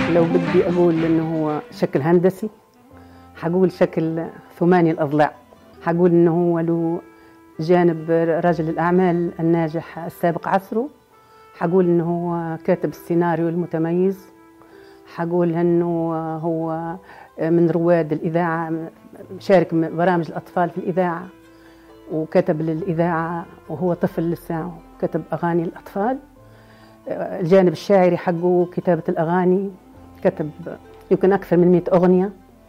لو بدي أقول إنه هو شكل هندسي حقول شكل ثماني الأضلاع. حقول إنه هو له جانب رجل الأعمال الناجح السابق عصره. حقول إنه هو كاتب السيناريو المتميز. حقول إنه هو من رواد الإذاعة، شارك برامج الأطفال في الإذاعة وكتب للإذاعة وهو طفل لسه، كتب أغاني الأطفال. الجانب الشاعري حقه كتابة الأغاني، كتب يمكن أكثر من 100 أغنية،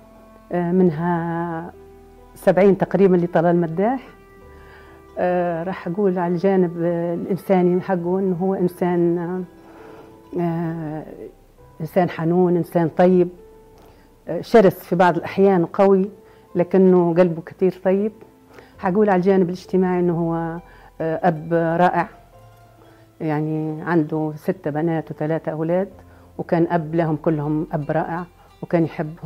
منها 70 تقريبا لطلال مداح. راح أقول على الجانب الإنساني حقه أنه هو إنسان حنون، إنسان طيب، شرس في بعض الأحيان وقوي لكنه قلبه كثير طيب. حقول على الجانب الاجتماعي أنه هو أب رائع، يعني عنده 6 بنات و3 أولاد، وكان أب لهم كلهم، أب رائع، وكان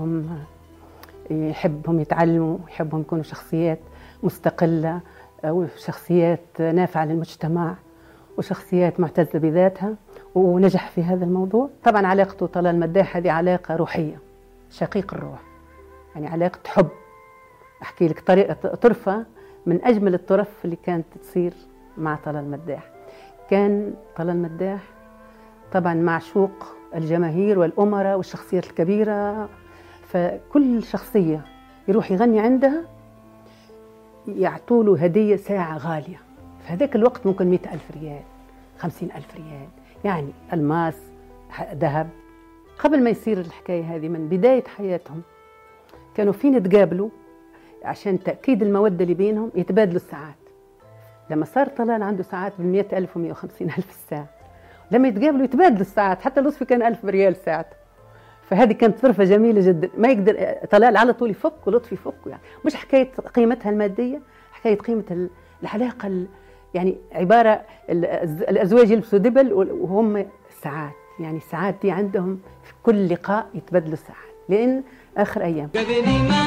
يحبهم يتعلموا، يحبهم يكونوا شخصيات مستقلة وشخصيات نافعة للمجتمع وشخصيات معتزة بذاتها، ونجح في هذا الموضوع. طبعا علاقته طلال مداح هذه علاقة روحية، شقيق الروح، يعني علاقة حب. أحكي لك طرفة من أجمل الطرف اللي كانت تصير مع طلال مداح. كان طلال مداح طبعا معشوق الجماهير والأمراء والشخصيات الكبيرة، فكل شخصية يروح يغني عندها يعطوله هدية ساعة غالية. في هذاك الوقت ممكن 100,000 ريال، 50,000 ريال، يعني ألماس، ذهب. قبل ما يصير الحكاية هذه، من بداية حياتهم كانوا فين يتقابلوا عشان تأكيد المودة اللي بينهم، يتبادلوا الساعات. لما صار طلال عنده ساعات ب100,000 و150,000 الساعة، لما يتقابلوا يتبادلوا الساعات، حتى لطفي كان 1000 ريال ساعته. فهذه كانت طرفة جميلة جدا، ما يقدر طلال على طول يفك ولطفي يفك، يعني مش حكاية قيمتها المادية، حكاية قيمة العلاقة، يعني عبارة الأزواج يلبسوا دبل وهم الساعات، يعني الساعات دي عندهم في كل لقاء يتبادلوا الساعات لأن آخر أيام.